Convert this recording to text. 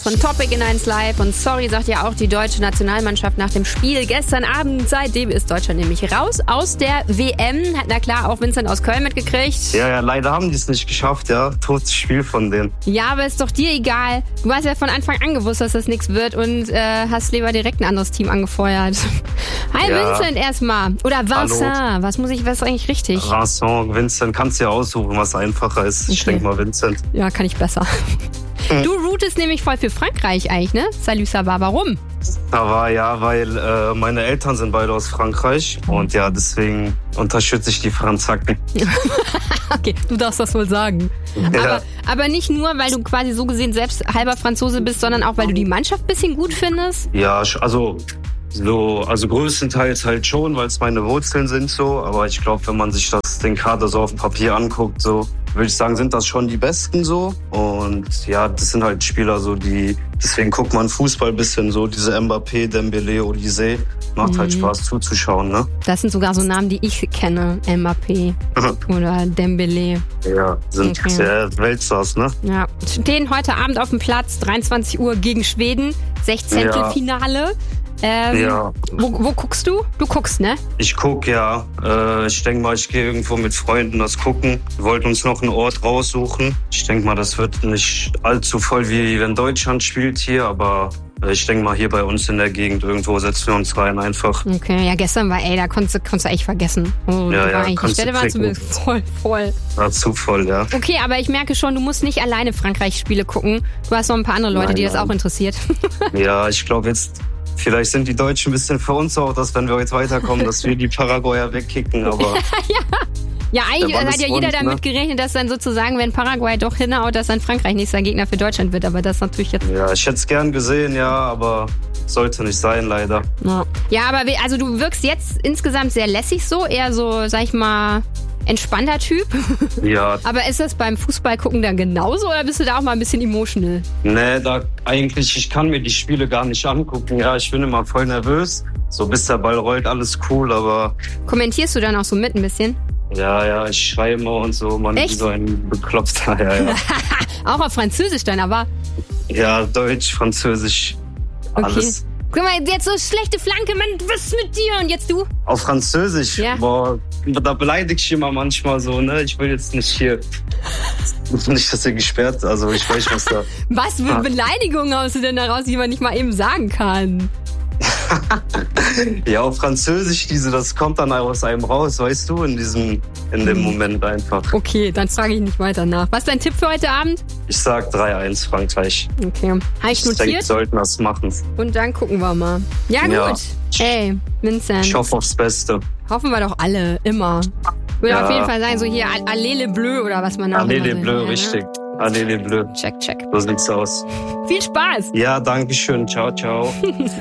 Von Topic in 1 Live und sorry sagt ja auch die deutsche Nationalmannschaft nach dem Spiel gestern Abend. Seitdem ist Deutschland nämlich raus aus der WM. Hat na klar auch Vincent aus Köln mitgekriegt. Ja, leider haben die es nicht geschafft, ja. Totes Spiel von denen. Ja, aber ist doch dir egal. Du hast ja von Anfang an gewusst, dass das nichts wird und hast lieber direkt ein anderes Team angefeuert. Hi ja. Vincent erstmal. Oder Vincent. Hallo. Was ist eigentlich richtig? Vincent, Vincent, kannst du ja aussuchen, was einfacher ist. Okay. Ich denke mal Vincent. Ja, kann ich besser. Du rootest nämlich voll für Frankreich eigentlich, ne? Salut, ça va. Warum? Aber ja, weil meine Eltern sind beide aus Frankreich und ja, deswegen unterstütze ich die Franzaken. Okay, du darfst das wohl sagen. Ja. Aber nicht nur, weil du quasi so gesehen selbst halber Franzose bist, sondern auch, weil du die Mannschaft ein bisschen gut findest? Ja, also größtenteils halt schon, weil es meine Wurzeln sind so. Aber ich glaube, wenn man sich den Kader so auf dem Papier anguckt, so würde ich sagen, sind das schon die Besten so. Und ja, das sind halt Spieler so, deswegen guckt man Fußball ein bisschen so, diese Mbappé, Dembélé, Olise. Macht halt Spaß zuzuschauen, ne? Das sind sogar so Namen, die ich kenne. Mbappé oder Dembélé. Ja, sind sehr Weltstars, ne? Ja, stehen heute Abend auf dem Platz, 23 Uhr gegen Schweden, 16. Finale. Ja. Wo guckst du? Du guckst, ne? Ich guck, ja. Ich denke mal, ich gehe irgendwo mit Freunden das gucken. Wir wollten uns noch einen Ort raussuchen. Ich denke mal, das wird nicht allzu voll, wie wenn Deutschland spielt hier, aber ich denke mal, hier bei uns in der Gegend irgendwo setzen wir uns rein einfach. Okay, ja, gestern war, da konntest du echt vergessen. Die Städte waren zumindest voll. War zu voll, ja. Okay, aber ich merke schon, du musst nicht alleine Frankreich-Spiele gucken. Du hast noch ein paar andere Leute, die das auch interessiert. Ja, ich glaube jetzt... Vielleicht sind die Deutschen ein bisschen für uns auch, dass wenn wir jetzt weiterkommen, dass wir die Paraguayer wegkicken, aber... Ja, eigentlich hat ja jeder damit gerechnet, dass dann sozusagen, wenn Paraguay doch hinhaut, dass dann Frankreich nächster Gegner für Deutschland wird, aber das ist natürlich jetzt... Ja, ich hätte es gern gesehen, ja, aber sollte nicht sein, leider. Ja, aber also du wirkst jetzt insgesamt sehr lässig so, eher so, sag ich mal... entspannter Typ? Ja. Aber ist das beim Fußball gucken dann genauso oder bist du da auch mal ein bisschen emotional? Nee, ich kann mir die Spiele gar nicht angucken. Ja, ich bin immer voll nervös. So bis der Ball rollt, alles cool, aber... Kommentierst du dann auch so mit ein bisschen? Ja, ich schreie immer und so. Man ist so ein Bekloppter, ja. Auch auf Französisch dann, aber? Ja, Deutsch, Französisch, alles. Guck mal, jetzt so schlechte Flanke, Mann, was ist mit dir? Und jetzt du? Auf Französisch? Ja. Boah, da beleidige ich immer manchmal so, ne? Ich will jetzt nicht hier... Nicht, dass ihr gesperrt... Also ich weiß, was da... Was für Beleidigungen hast du denn daraus, die man nicht mal eben sagen kann? Ja, auf Französisch, das kommt dann aus einem raus, weißt du, in dem Moment einfach. Okay, dann frage ich nicht weiter nach. Was ist dein Tipp für heute Abend? Ich sag 3-1 Frankreich. Okay. Habe ich notiert? Ich denke, wir sollten das machen. Und dann gucken wir mal. Ja, gut. Ey, Vincent. Ich hoffe aufs Beste. Hoffen wir doch alle, immer. Ich würde auf jeden Fall sagen, so hier Allez les Bleus oder was man da Allez les Bleus, richtig. Allez les Bleus. Check. So sieht's aus. Viel Spaß. Ja, danke schön. Ciao, ciao.